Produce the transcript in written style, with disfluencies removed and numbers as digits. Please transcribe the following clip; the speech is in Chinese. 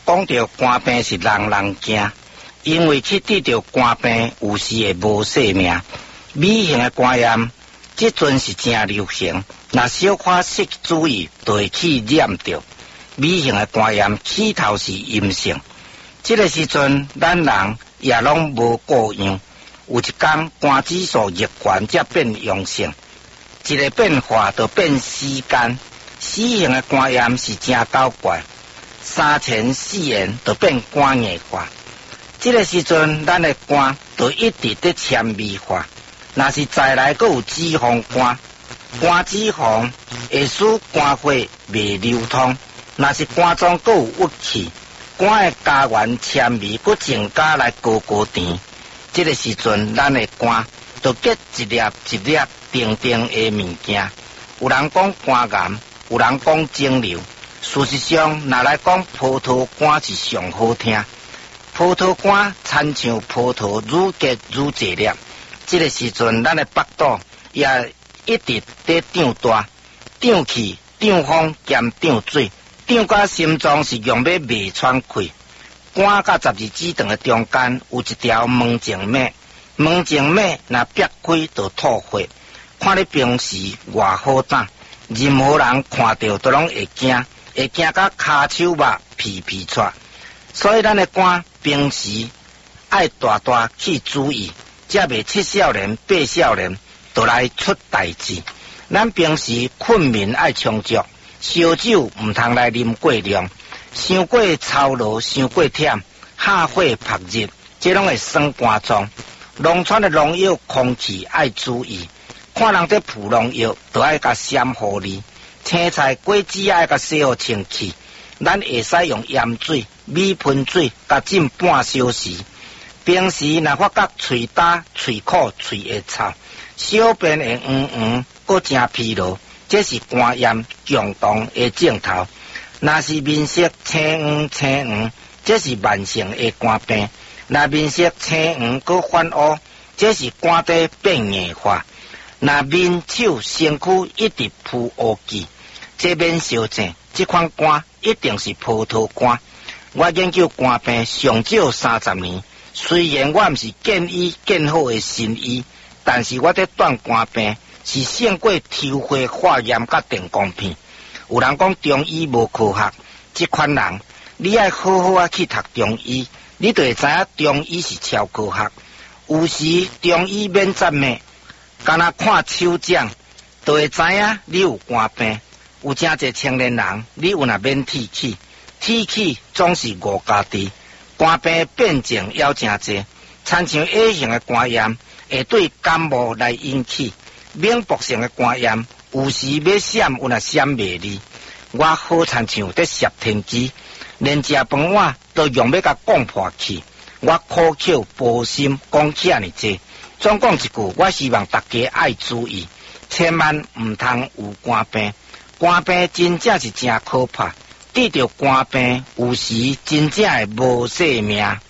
讲到肝病是人人惊，因为去得到肝病有时会无性命。米型的肝炎即阵是真流行，若小可失注意，就会去染着。米型的肝炎起头是阴性，这个时阵咱人也拢无顾样，有一天肝指数越悬才变阳性。一个变化就变时间，死型的肝炎是真搞怪，3前4年就变肝硬化。这个时阵咱的肝就一直在纤维化。若是再来阁有脂肪肝，肝脂肪会使肝血未流通。若是肝脏阁有郁气，肝的家园纤维阁增加来高甜。这个时阵，咱的肝就结一粒一粒定定的物件。有人讲肝癌，有人讲肿瘤。事实上，若来讲葡萄肝是上好听。葡萄肝亲像葡萄愈结愈济粒。这个时阵，咱的腹肚也一直在长大、长气、长风兼长水，长甲心脏是用要未喘气。肝甲12指肠的中间有一条门静脉，门静脉若裂开就吐血。看你平时偌好打，任何人看到都拢会惊，会惊甲骹手肉皮皮喘。所以咱的肝平时爱大大去注意。才袂7少年8少年就来出代志。咱平时困眠爱充足，烧酒毋通来啉过量，伤过操劳、伤过忝、下火晒热，这拢会酸肝脏。农村的农药、空气爱注意，看人在铺农药，就爱甲闪互你。青菜、果子爱甲洗好清气，咱会使用盐水、米喷水，甲浸半小时。平时若发觉喙焦、喙苦、喙会臭，小便会搁真疲劳，这是肝炎强动的症头。若是面色青黄，这是慢性的肝病。若面色青黄搁反乌，这是肝底变硬化。若面手身躯一直浮乌记，这免小症，这款肝一定是葡萄肝。我研究肝病上少30年。虽然我毋是见医见好的神医，但是我在断肝病是胜过抽血化验甲电光片。有人讲中医无科学，这款人你爱好好啊去读中医，你就会知影中医是超科学。有时中医免赞美，干那看手掌就会知影你有肝病。有真侪青年人，你有若免提起，提起总是误家己。肝病变症要真济，亲像 A 型的肝炎会对感冒来引起，免搏性的肝炎有时要闪，有若闪袂离。我好亲像在摄天机，连食饭碗都用要甲讲破去。我苦口婆心讲遐尼济，总讲一句，我希望大家爱注意，千万毋通有肝病。肝病真正是真可怕。得着肝病，有时真正会无性命。